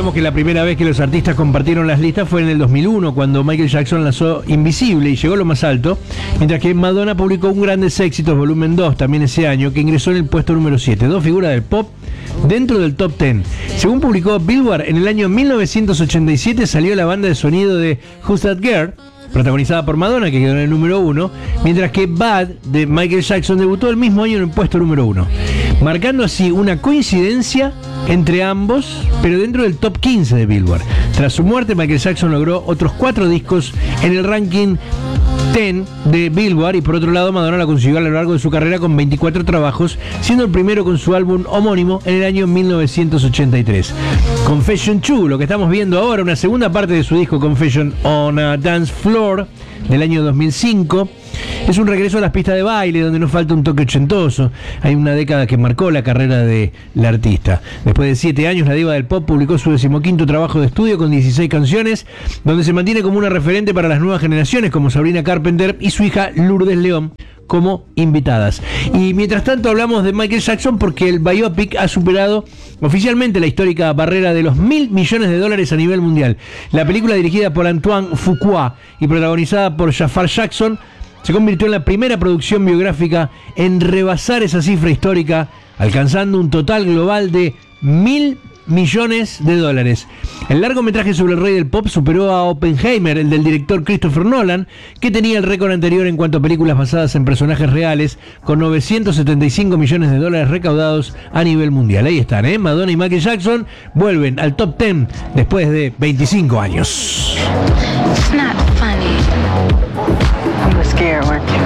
Recordemos que la primera vez que los artistas compartieron las listas fue en el 2001, cuando Michael Jackson lanzó Invisible y llegó a lo más alto, mientras que Madonna publicó Un Grandes Éxitos, volumen 2, también ese año, que ingresó en el puesto número 7. Dos figuras del pop dentro del top 10. Según publicó Billboard, en el año 1987 salió la banda de sonido de Who's That Girl, protagonizada por Madonna, que quedó en el número 1, mientras que Bad, de Michael Jackson, debutó el mismo año en el puesto número 1, marcando así una coincidencia entre ambos, pero dentro del top 15 de Billboard. Tras su muerte, Michael Jackson logró otros 4 discos en el ranking 10 de Billboard, y por otro lado Madonna la consiguió a lo largo de su carrera con 24 trabajos, siendo el primero con su álbum homónimo en el año 1983. Confession 2, lo que estamos viendo ahora, una segunda parte de su disco Confession on a Dance Floor del año 2005. Es un regreso a las pistas de baile donde no falta un toque ochentoso. Hay una década que marcó la carrera de la artista. Después de 7 años, la diva del pop publicó su 15º trabajo de estudio con 16 canciones, donde se mantiene como una referente para las nuevas generaciones, como Sabrina Carpenter y su hija Lourdes León como invitadas. Y mientras tanto hablamos de Michael Jackson porque el biopic ha superado oficialmente la histórica barrera de los $1.000 millones a nivel mundial. La película, dirigida por Antoine Fuqua y protagonizada por Jafar Jackson, se convirtió en la primera producción biográfica en rebasar esa cifra histórica, alcanzando un total global de $1.000 millones. El largometraje sobre el rey del pop superó a Oppenheimer, el del director Christopher Nolan, que tenía el récord anterior en cuanto a películas basadas en personajes reales, con $975 millones recaudados a nivel mundial. Ahí están, Madonna y Michael Jackson vuelven al top 10 después de 25 años. It's not funny. You were scared, weren't you?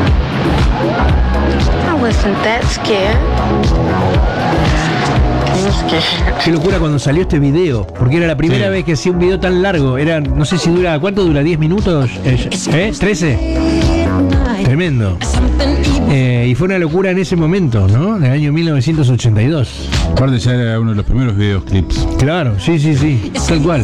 I wasn't that scared. Qué locura cuando salió este video, porque era la primera vez que hacía un video tan largo. Era, no sé si dura, ¿cuánto dura? ¿10 minutos? ¿13? Tremendo. Y fue una locura en ese momento, ¿no? En el año 1982. Aparte ya era uno de los primeros videoclips. Claro, sí, tal cual.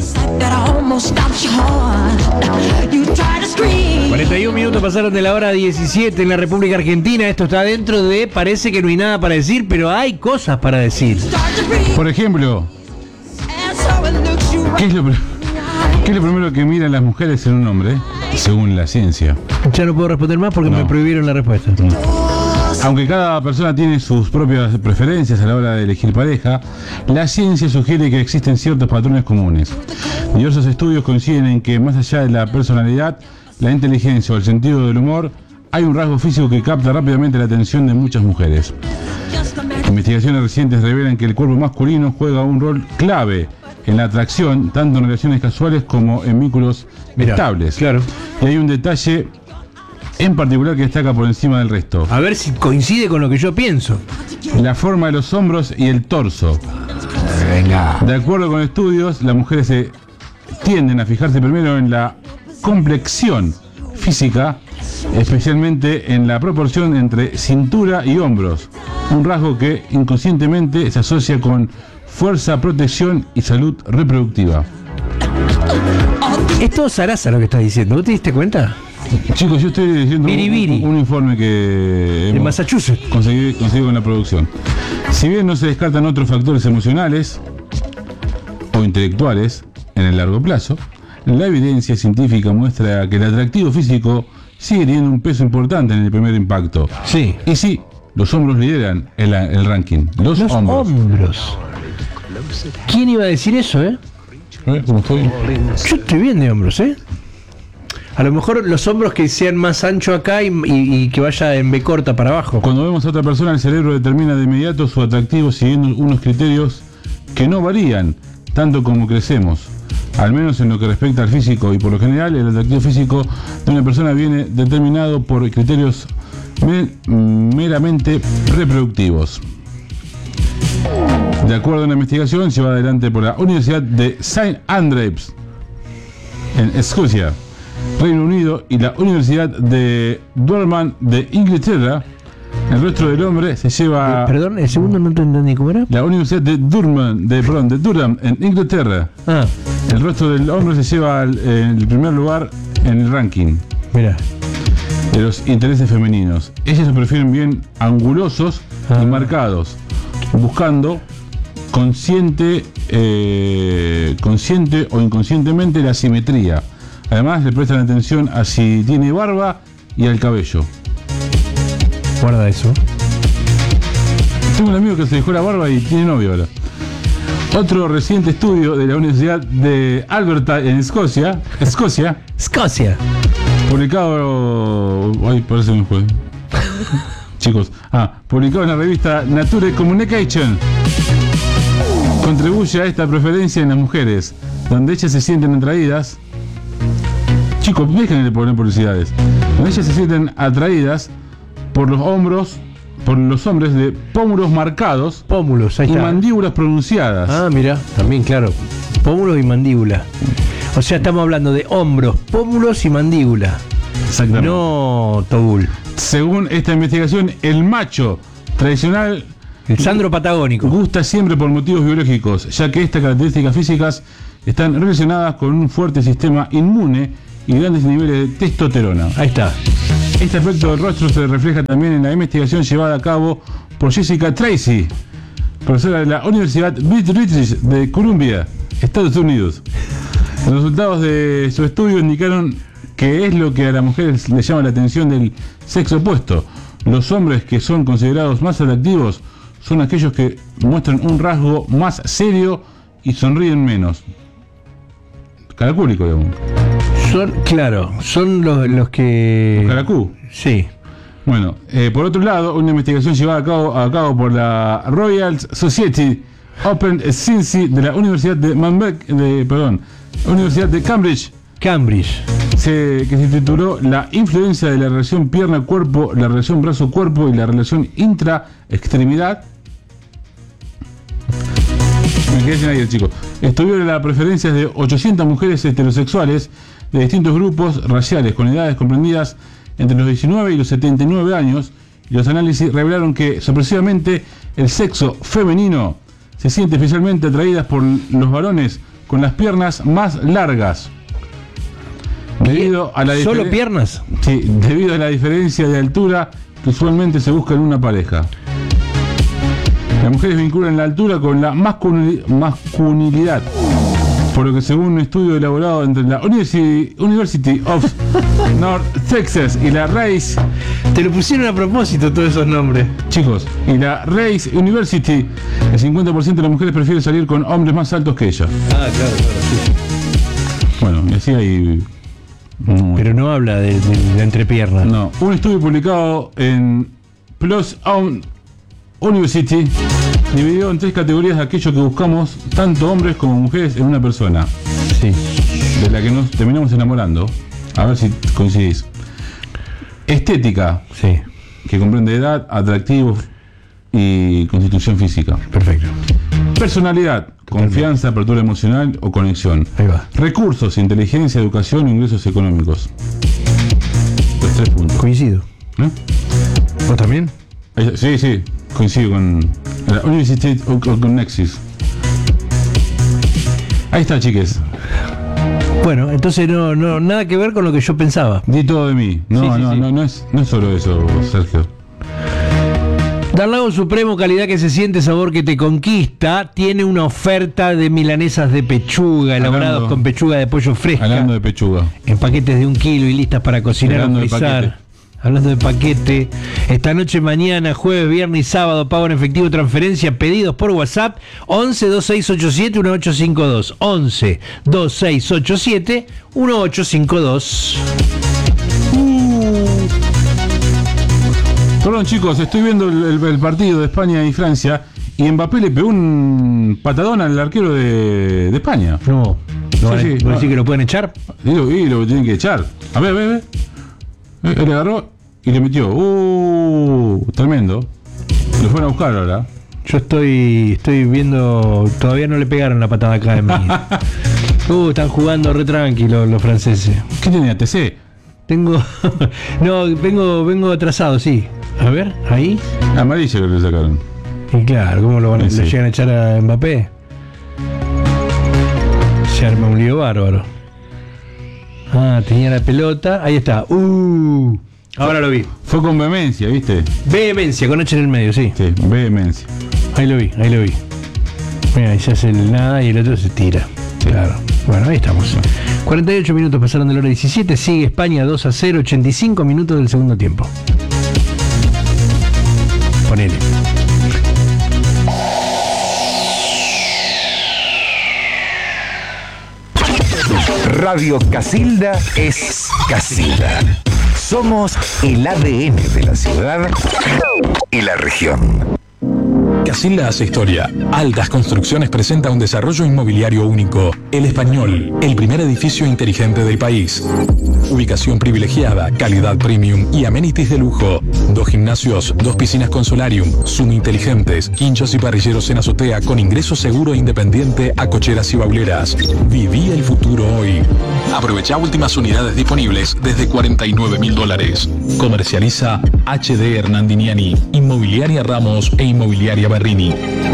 41 minutos pasaron de la hora 17 en la República Argentina. Esto está dentro de parece que no hay nada para decir, pero hay cosas para decir. Por ejemplo, ¿qué es lo primero que miran las mujeres en un hombre, según la ciencia? Ya no puedo responder más porque me prohibieron la respuesta. Aunque cada persona tiene sus propias preferencias a la hora de elegir pareja, la ciencia sugiere que existen ciertos patrones comunes. Diversos estudios coinciden en que más allá de la personalidad, la inteligencia o el sentido del humor, hay un rasgo físico que capta rápidamente la atención de muchas mujeres. Investigaciones recientes revelan que el cuerpo masculino juega un rol clave en la atracción, tanto en relaciones casuales como en vínculos estables. Claro. Y hay un detalle en particular que destaca por encima del resto. A ver si coincide con lo que yo pienso. La forma de los hombros y el torso. Venga. De acuerdo con estudios, las mujeres tienden a fijarse primero en la complexión física, especialmente en la proporción entre cintura y hombros, un rasgo que inconscientemente se asocia con fuerza, protección y salud reproductiva. Es todo zaraza lo que estás diciendo, ¿vos te diste cuenta? Chicos, yo estoy diciendo un informe que en Massachusetts conseguí con la producción. Si bien no se descartan otros factores emocionales o intelectuales en el largo plazo, la evidencia científica muestra que el atractivo físico sigue teniendo un peso importante en el primer impacto. Sí. Y sí, los hombros lideran el ranking. Los hombros. ¿Quién iba a decir eso, ¿Cómo estoy? Yo estoy bien de hombros, A lo mejor los hombros que sean más ancho acá y que vaya en B corta para abajo. Cuando vemos a otra persona, el cerebro determina de inmediato su atractivo siguiendo unos criterios que no varían tanto como crecemos. Al menos en lo que respecta al físico, y por lo general el atractivo físico de una persona viene determinado por criterios meramente reproductivos. De acuerdo a una investigación llevada adelante por la Universidad de St. Andrews en Escocia, Reino Unido, y la Universidad de Durham de Inglaterra, el rostro del hombre se lleva... Perdón, el segundo no te entendí, ¿cómo era? La Universidad de Durham en Inglaterra. El rostro del hombre se lleva el primer lugar en el ranking. Mira. De los intereses femeninos. Ellos se prefieren bien angulosos y marcados, buscando consciente o inconscientemente la simetría. Además le prestan atención a si tiene barba y al cabello. Guarda eso. Tengo un amigo que se dejó la barba y tiene novio ahora. Otro reciente estudio de la Universidad de Alberta en Escocia, publicado... Ay, parece que me fue. Chicos, publicado en la revista Nature Communication, contribuye a esta preferencia en las mujeres, donde ellas se sienten atraídas. Chicos, déjenme de poner publicidades. Donde ellas se sienten atraídas por los hombres de pómulos marcados, ahí y está. mandíbulas pronunciadas. Ah, mira, también, claro. Pómulos y mandíbula. O sea, estamos hablando de hombros, pómulos y mandíbula. Exactamente. No, Tobul. Según esta investigación, el macho tradicional, El Sandro Patagónico. gusta siempre por motivos biológicos, ya que estas características físicas están relacionadas con un fuerte sistema inmune y grandes niveles de testosterona. Ahí está. Este aspecto del rostro se refleja también en la investigación llevada a cabo por Jessica Tracy, profesora de la Universidad British de Columbia, Estados Unidos. Los resultados de su estudio indicaron que es lo que a las mujeres les llama la atención del sexo opuesto. Los hombres que son considerados más atractivos son aquellos que muestran un rasgo más serio y sonríen menos. Caracúlico, digamos. Son los que... Caracú. Sí. Bueno, por otro lado, una investigación llevada a cabo por la Royal Society Open Science de la Universidad de Universidad de Cambridge, que se tituló La influencia de la relación pierna-cuerpo, la relación brazo-cuerpo y la relación intra-extremidad. Me quedé sin aire, chicos. Estudió las preferencias de 800 mujeres heterosexuales de distintos grupos raciales con edades comprendidas entre los 19 y los 79 años, y los análisis revelaron que sorpresivamente el sexo femenino se siente especialmente atraídas por los varones con las piernas más largas. Debido a la ¿Solo piernas? Sí, debido a la diferencia de altura que usualmente se busca en una pareja. Las mujeres vinculan la altura con la masculinidad, por lo que según un estudio elaborado entre la University of North Texas y la Rice... Te lo pusieron a propósito todos esos nombres. Chicos, y la Rice University, el 50% de las mujeres prefiere salir con hombres más altos que ella. Ah, claro, sí. Bueno, y así hay... Pero no habla de la entrepierna. No, un estudio publicado en PLOS University dividió en 3 categorías aquello que buscamos tanto hombres como mujeres en una persona. Sí. De la que nos terminamos enamorando. A ver si coincidís. Estética, Sí. que comprende edad, atractivo y constitución física. Perfecto. Personalidad, confianza, apertura emocional o conexión. Ahí va. Recursos, inteligencia, educación o ingresos económicos. Los 3 puntos. Coincido. ¿Eh? ¿Vos también? Sí, coincido con la University o con Nexus. Ahí está, chiques. Bueno, entonces no, nada que ver con lo que yo pensaba. Di todo de mí. No, Sí, sí, no, sí. no es solo eso, Sergio. Darlago Supremo, calidad que se siente, sabor que te conquista, tiene una oferta de milanesas de pechuga, elaborados con pechuga de pollo fresca, Hablando de pechuga. en paquetes de 1 kilo y listas para cocinar o Hablando de frizar. paquete. Hablando de paquete, esta noche, mañana, jueves, viernes y sábado, pago en efectivo, transferencia, pedidos por WhatsApp, 11 2687 1852, 11 2687 1852. Perdón, chicos, estoy viendo el partido de España y Francia y Mbappé le pegó un patadón al arquero de España. No, ¿no van a Sí, ¿vos no. decís que lo pueden echar? Y lo tienen que echar. A ver. Él le agarró y le metió. Tremendo. Lo fueron a buscar ahora. Yo estoy viendo, todavía no le pegaron la patada acá en mí. Están jugando re tranquilos los franceses. ¿Qué tenía? ¿TC? Vengo atrasado, sí. A ver, ahí. Amarillo que le sacaron. Y claro, ¿cómo lo Sí. le llegan a echar a Mbappé? Se arma un lío bárbaro. Tenía la pelota, ahí está. Ahora lo vi. Fue con vehemencia, ¿viste? Vehemencia, con H en el medio, sí. Sí, vehemencia. Ahí lo vi. Mira, ahí se hace el nada y el otro se tira. Sí. Claro. Bueno, ahí estamos. 48 minutos pasaron de la hora 17. Sigue España 2-0, 85 minutos del segundo tiempo. Ponele. Radio Casilda es Casilda. Somos el ADN de la ciudad y la región. Casilda hace historia. Altas Construcciones presenta un desarrollo inmobiliario único. El Español, el primer edificio inteligente del país. Ubicación privilegiada, calidad premium y amenities de lujo. 2 gimnasios, 2 piscinas con solarium, Zoom inteligentes, quinchos y parrilleros en azotea con ingreso seguro e independiente a cocheras y bauleras. Viví el futuro hoy. Aprovecha últimas unidades disponibles desde $49.000. Comercializa HD Hernandiniani, Inmobiliaria Ramos e Inmobiliaria Berrini.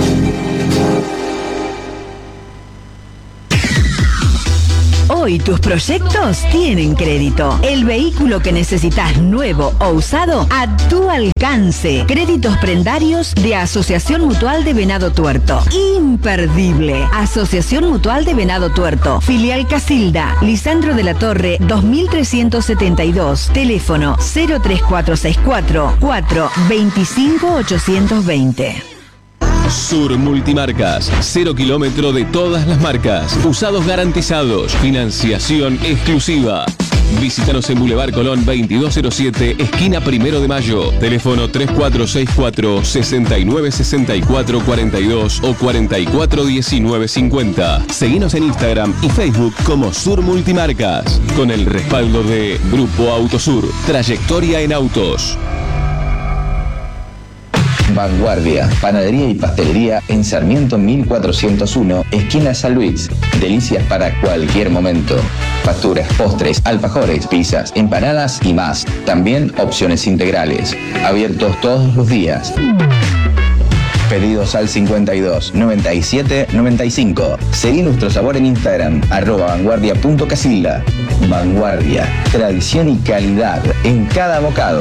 Hoy tus proyectos tienen crédito. El vehículo que necesitas nuevo o usado a tu alcance. Créditos prendarios de Asociación Mutual de Venado Tuerto. Imperdible. Asociación Mutual de Venado Tuerto. Filial Casilda. Lisandro de la Torre 2372. Teléfono 03464 425 820. Sur Multimarcas, 0 kilómetro de todas las marcas, usados garantizados, financiación exclusiva. Visítanos en Boulevard Colón 2207, esquina 1 de Mayo. Teléfono 3464 6964 42 o 441950. Seguinos en Instagram y Facebook como Sur Multimarcas, con el respaldo de Grupo Autosur, trayectoria en autos. Vanguardia, panadería y pastelería en Sarmiento 1401, esquina San Luis. Delicias para cualquier momento. Facturas, postres, alfajores, pizzas, empanadas y más. También opciones integrales. Abiertos todos los días. Pedidos al 52 97 95. Seguí nuestro sabor en Instagram, @vanguardia.casilda. Vanguardia, tradición y calidad en cada bocado.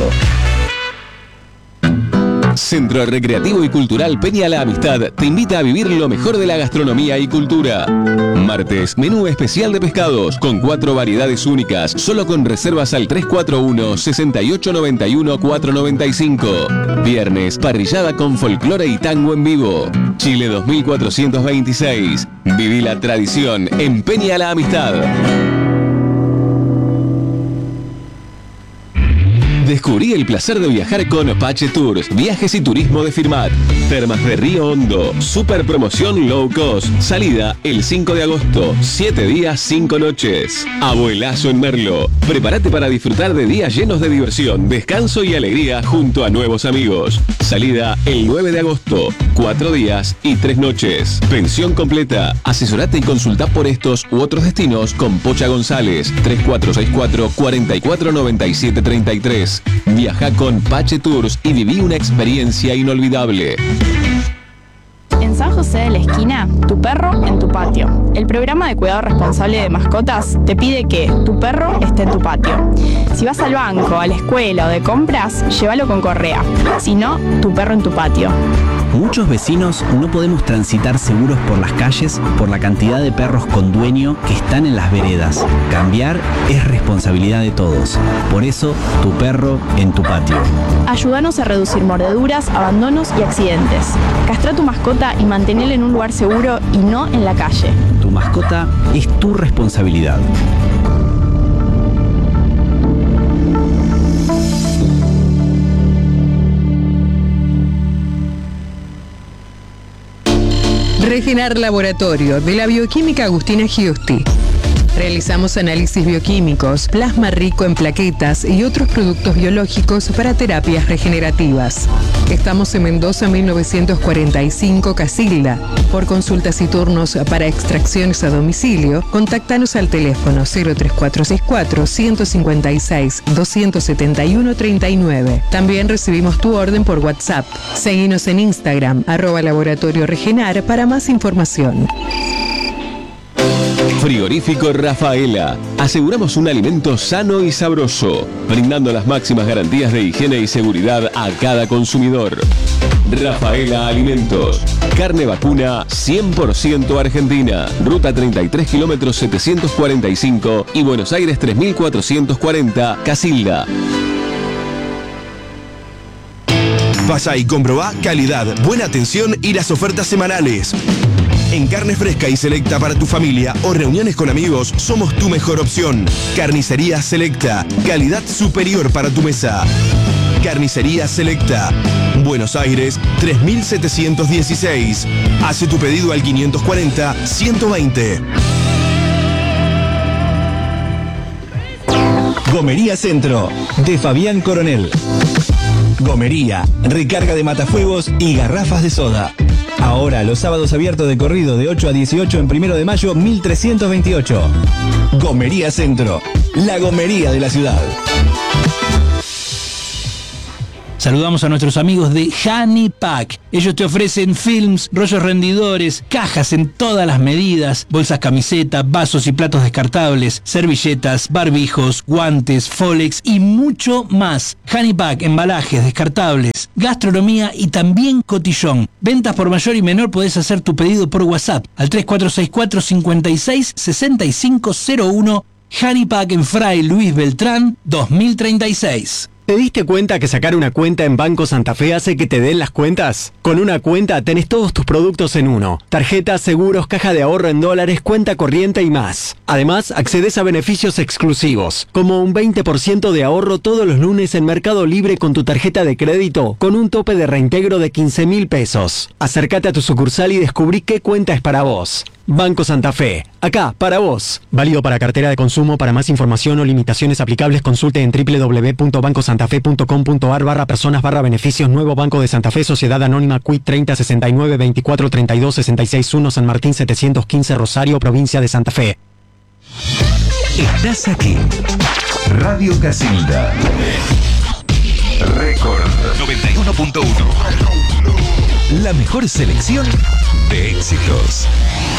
Centro Recreativo y Cultural Peña La Amistad te invita a vivir lo mejor de la gastronomía y cultura. Martes, menú especial de pescados con 4 variedades únicas, solo con reservas al 341-6891-495. Viernes, parrillada con folclore y tango en vivo. Chile 2426. Viví la tradición en Peña La Amistad. Descubrí el placer de viajar con Pache Tours, viajes y turismo de Firmat. Termas de Río Hondo, super promoción low cost. Salida el 5 de agosto, 7 días, 5 noches. Abuelazo en Merlo. Prepárate para disfrutar de días llenos de diversión, descanso y alegría junto a nuevos amigos. Salida el 9 de agosto, 4 días y 3 noches. Pensión completa. Asesorate y consulta por estos u otros destinos con Pocha González, 3464 4497 33. Viaja con Pache Tours y viví una experiencia inolvidable. En San José de la Esquina, tu perro en tu patio. El programa de cuidado responsable de mascotas te pide que tu perro esté en tu patio. Si vas al banco, a la escuela o de compras, llévalo con correa. Si no, tu perro en tu patio. Muchos vecinos no podemos transitar seguros por las calles por la cantidad de perros con dueño que están en las veredas. Cambiar es responsabilidad de todos. Por eso, tu perro en tu patio. Ayúdanos a reducir mordeduras, abandonos y accidentes. Castra tu mascota y manténela en un lugar seguro y no en la calle. Tu mascota es tu responsabilidad. Regenar Laboratorio de la Bioquímica Agustina Giusti. Realizamos análisis bioquímicos, plasma rico en plaquetas y otros productos biológicos para terapias regenerativas. Estamos en Mendoza 1945, Casilda. Por consultas y turnos para extracciones a domicilio, contáctanos al teléfono 03464 156 271 39. También recibimos tu orden por WhatsApp. Seguinos en Instagram, @Laboratorio Regenar para más información. Frigorífico Rafaela. Aseguramos un alimento sano y sabroso, brindando las máximas garantías de higiene y seguridad a cada consumidor. Rafaela Alimentos. Carne vacuna 100% argentina. Ruta 33 kilómetros 745 y Buenos Aires 3440, Casilda. Pasa y comprobá calidad, buena atención y las ofertas semanales. En carne fresca y selecta para tu familia o reuniones con amigos, somos tu mejor opción. Carnicería Selecta, calidad superior para tu mesa. Carnicería Selecta, Buenos Aires 3716. Hace tu pedido al 540-120. Gomería Centro, de Fabián Coronel. Gomería, recarga de matafuegos y garrafas de soda. Ahora los sábados abiertos de corrido de 8 a 18 en 1 de mayo 1328. Gomería Centro, la gomería de la ciudad. Saludamos a nuestros amigos de Hanipack. Ellos te ofrecen films, rollos rendidores, cajas en todas las medidas, bolsas camiseta, vasos y platos descartables, servilletas, barbijos, guantes, Folex y mucho más. Hanipack, embalajes descartables, gastronomía y también cotillón. Ventas por mayor y menor, podés hacer tu pedido por WhatsApp al 3464-566501. Hanipack en Fray Luis Beltrán 2036. ¿Te diste cuenta que sacar una cuenta en Banco Santa Fe hace que te den las cuentas? Con una cuenta tenés todos tus productos en uno. Tarjetas, seguros, caja de ahorro en dólares, cuenta corriente y más. Además, accedes a beneficios exclusivos, como un 20% de ahorro todos los lunes en Mercado Libre con tu tarjeta de crédito, con un tope de reintegro de 15.000 pesos. Acércate a tu sucursal y descubrí qué cuenta es para vos. Banco Santa Fe, acá, para vos. Válido para cartera de consumo. Para más información o limitaciones aplicables, consulte en www.bancosantafe.com.ar/personas/beneficios. Nuevo Banco de Santa Fe, Sociedad Anónima, Quit 3069 24 32 66 1, San Martín 715, Rosario, provincia de Santa Fe. Estás aquí. Radio Casilda. Récord 91.1. La mejor selección de éxitos.